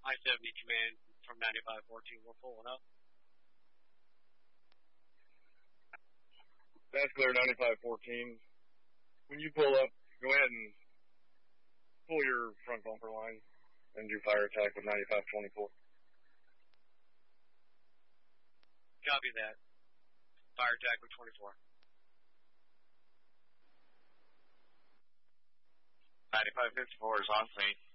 I-70 command from 9514. We're pulling up. That's clear, 9514. When you pull up, go ahead and pull your front bumper line and do fire attack with 9524. Copy that. Fire attack with 24. 9554 is on scene.